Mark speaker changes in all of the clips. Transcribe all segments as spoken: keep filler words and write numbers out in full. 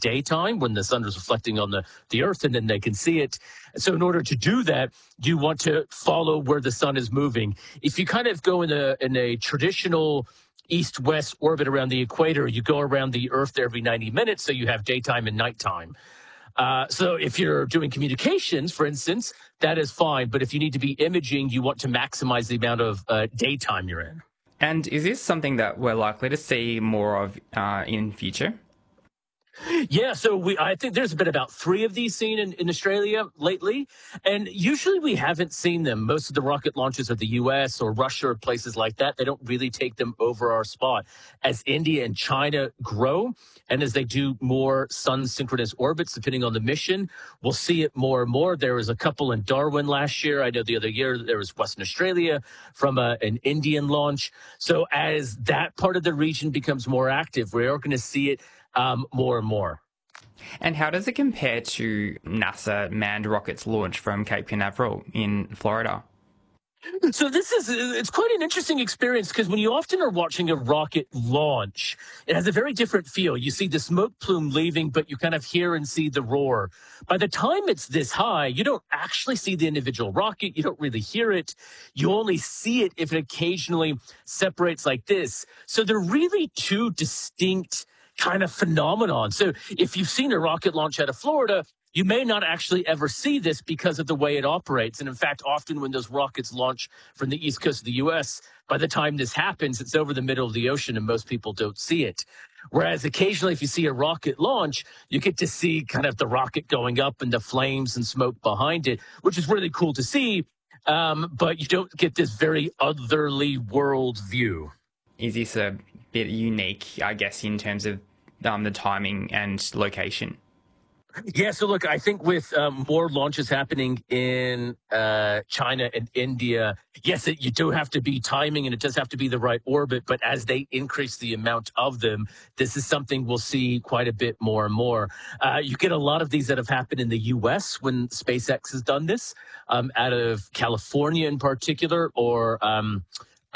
Speaker 1: daytime when the sun is reflecting on the, the earth and then they can see it. So in order to do that, you want to follow where the sun is moving. If you kind of go in a, in a traditional east-west orbit around the equator, you go around the earth every ninety minutes, so you have daytime and nighttime. Uh, so if you're doing communications, for instance, that is fine. But if you need to be imaging, you want to maximize the amount of uh, daytime you're in.
Speaker 2: And is this something that we're likely to see more of uh, in future?
Speaker 1: Yeah, so we I think there's been about three of these seen in, in Australia lately, and usually we haven't seen them. Most of the rocket launches are the U S or Russia or places like that. They don't really take them over our spot. As India and China grow, and as they do more sun synchronous orbits, depending on the mission, we'll see it more and more. There was a couple in Darwin last year. I know the other year there was Western Australia from a, an Indian launch. So as that part of the region becomes more active, we are going to see it Um, more and more.
Speaker 2: And how does it compare to NASA manned rockets launched from Cape Canaveral in Florida?
Speaker 1: So this is, it's quite an interesting experience because when you often are watching a rocket launch, it has a very different feel. You see the smoke plume leaving, but you kind of hear and see the roar. By the time it's this high, you don't actually see the individual rocket. You don't really hear it. You only see it if it occasionally separates like this. So they're really two distinct kind of phenomenon. So if you've seen a rocket launch out of Florida, you may not actually ever see this because of the way it operates. And in fact, often when those rockets launch from the east coast of the U S, by the time this happens, it's over the middle of the ocean and most people don't see it. Whereas occasionally, if you see a rocket launch, you get to see kind of the rocket going up and the flames and smoke behind it, which is really cool to see. Um, but you don't get this very otherly world view.
Speaker 2: Is this a bit unique, I guess, in terms of um, the timing and location?
Speaker 1: Yeah, so look, I think with um, more launches happening in uh, China and India, yes, it, you do have to be timing and it does have to be the right orbit. But as they increase the amount of them, this is something we'll see quite a bit more and more. Uh, you get a lot of these that have happened in the U S when SpaceX has done this, um, out of California in particular, or um,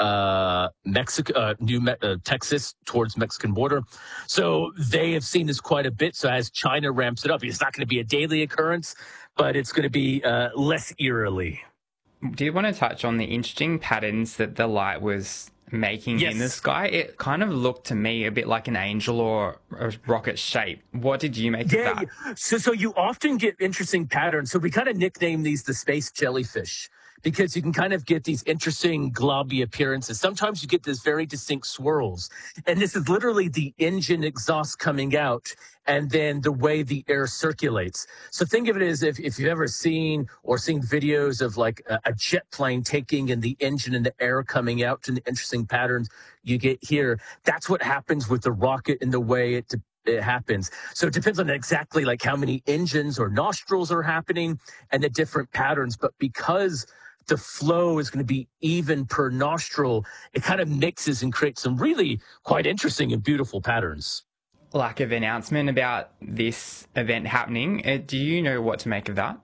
Speaker 1: uh, Mexico, uh, New Me- uh, Texas towards Mexican border. So they have seen this quite a bit. So as China ramps it up, it's not going to be a daily occurrence, but it's going to be uh, less eerily.
Speaker 2: Do you want to touch on the interesting patterns that the light was making
Speaker 1: Yes.
Speaker 2: in the sky? It kind of looked to me a bit like an angel or a rocket shape. What did you make
Speaker 1: Yeah,
Speaker 2: of that?
Speaker 1: yeah. So, so you often get interesting patterns. So we kind of nickname these the space jellyfish, because you can kind of get these interesting globby appearances. Sometimes you get these very distinct swirls. And this is literally the engine exhaust coming out and then the way the air circulates. So think of it as if, if you've ever seen or seen videos of like a, a jet plane taking and the engine and the air coming out and the interesting patterns you get here. That's what happens with the rocket and the way it it happens. So it depends on exactly like how many engines or nostrils are happening and the different patterns. But because the flow is going to be even per nostril, it kind of mixes and creates some really quite interesting and beautiful patterns.
Speaker 2: Lack of announcement about this event happening. Uh, do you know what to make of that?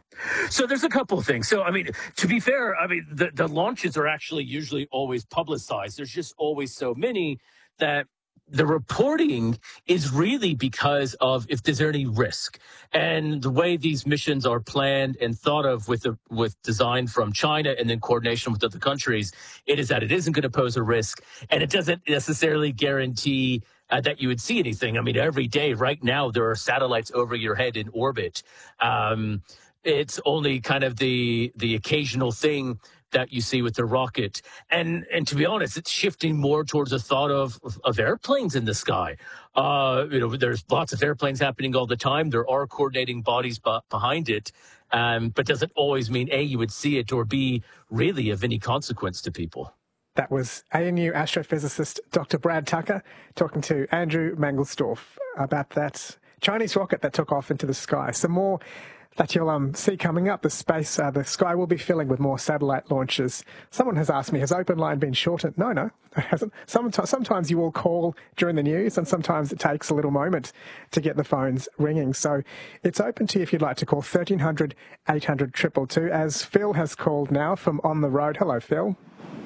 Speaker 1: So there's a couple of things. So, I mean, to be fair, I mean, the, the launches are actually usually always publicized. There's just always so many that the reporting is really because of if there's any risk. And the way these missions are planned and thought of with the, with design from China and then coordination with other countries, it is that it isn't going to pose a risk. And it doesn't necessarily guarantee uh, that you would see anything. I mean, every day right now, there are satellites over your head in orbit. Um, it's only kind of the the occasional thing that you see with the rocket. And and to be honest, it's shifting more towards a thought of, of airplanes in the sky. Uh, you know, there's lots of airplanes happening all the time. There are coordinating bodies b- behind it, um, but doesn't always mean, A, you would see it, or B, really of any consequence to people.
Speaker 3: That was A N U astrophysicist Doctor Brad Tucker talking to Andrew Mangelsdorf about that Chinese rocket that took off into the sky. Some more that you'll um, see coming up. The space, uh, the sky will be filling with more satellite launches. Someone has asked me, has Open Line been shortened? No, no, it hasn't. Sometimes, sometimes you will call during the news, and sometimes it takes a little moment to get the phones ringing. So it's open to you if you'd like to call thirteen hundred, eight hundred, two two two, as Phil has called now from On the Road. Hello, Phil.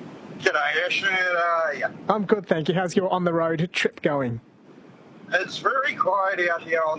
Speaker 4: G'day, Ashley. How are you?
Speaker 3: I'm good, thank you. How's your on the road trip going?
Speaker 4: It's very quiet out here on